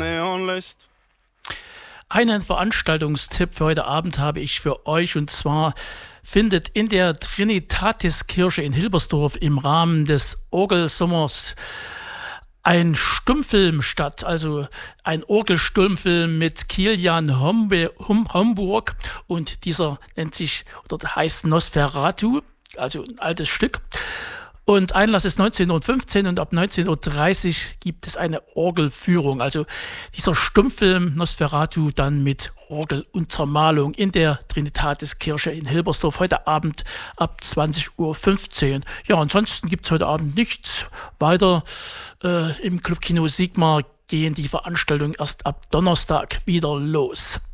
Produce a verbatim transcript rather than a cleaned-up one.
Neonlicht. Einen Veranstaltungstipp für heute Abend habe ich für euch, und zwar findet in der Trinitatiskirche in Hilbersdorf im Rahmen des Orgelsommers ein Stummfilm statt, also ein Orgelstummfilm mit Kilian Hombe, Hum, Homburg, und dieser nennt sich oder heißt Nosferatu, also ein altes Stück. Und Einlass ist neunzehn Uhr fünfzehn und ab neunzehn Uhr dreißig gibt es eine Orgelführung. Also dieser Stummfilm Nosferatu dann mit Orgeluntermalung in der Trinitatiskirche in Hilbersdorf heute Abend ab zwanzig Uhr fünfzehn. Ja, ansonsten gibt es heute Abend nichts weiter. Äh, Im Clubkino Sigmar gehen die Veranstaltungen erst ab Donnerstag wieder los.